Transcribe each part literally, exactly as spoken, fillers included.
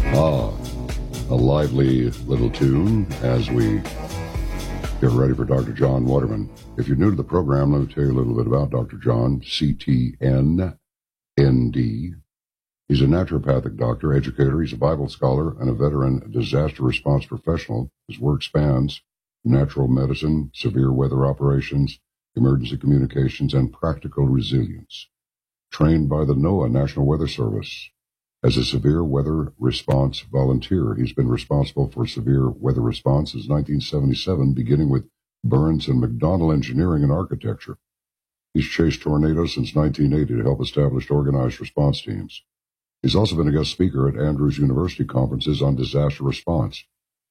Ah, a lively little tune as we get ready for Doctor John Waterman. If you're new to the program, let me tell you a little bit about Doctor John, C T N N D. He's a naturopathic doctor, educator. He's a Bible scholar and a veteran disaster response professional. His work spans natural medicine, severe weather operations, emergency communications, and practical resilience. Trained by the NOAA National Weather Service as a severe weather response volunteer, he's been responsible for severe weather response since nineteen seventy-seven, beginning with Burns and McDonnell Engineering and Architecture. He's chased tornadoes since nineteen eighty to help establish organized response teams. He's also been a guest speaker at Andrews University conferences on disaster response.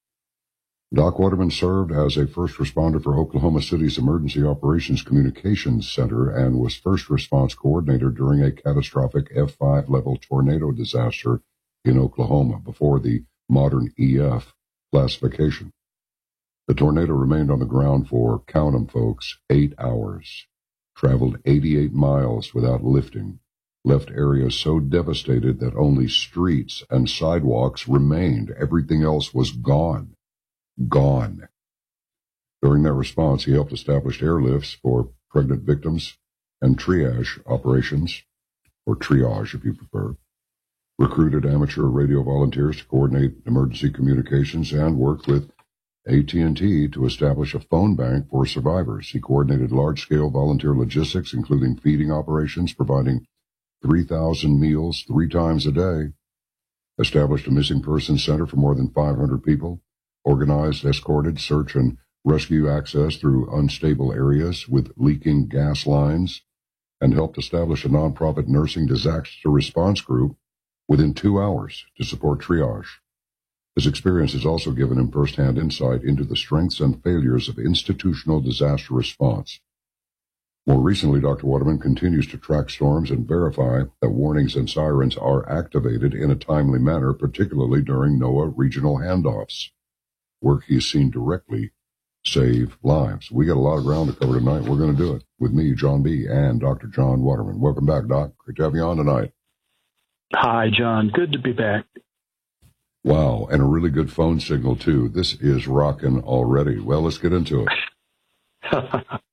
Doc Waterman served as a first responder for Oklahoma City's Emergency Operations Communications Center and was first response coordinator during a catastrophic F five level tornado disaster in Oklahoma before the modern E F classification. The tornado remained on the ground for, count 'em folks, eight hours, traveled eighty-eight miles without lifting, left areas so devastated that only streets and sidewalks remained. Everything else was gone. Gone. During that response, he helped establish airlifts for pregnant victims and triage operations, or triage if you prefer, recruited amateur radio volunteers to coordinate emergency communications, and worked with A T and T to establish a phone bank for survivors. He coordinated large-scale volunteer logistics, including feeding operations, providing three thousand meals three times a day, established a missing persons center for more than five hundred people, organized, escorted, search, and rescue access through unstable areas with leaking gas lines, and helped establish a nonprofit nursing disaster response group within two hours to support triage. His experience has also given him firsthand insight into the strengths and failures of institutional disaster response. More recently, Doctor Waterman continues to track storms and verify that warnings and sirens are activated in a timely manner, particularly during NOAA regional handoffs. Work he's seen directly save lives. We got a lot of ground to cover tonight. We're going to do it with me, John B., and Doctor John Waterman. Welcome back, Doc. Great to have you on tonight. Hi, John. Good to be back. Wow, and a really good phone signal, too. This is rocking already. Well, let's get into it.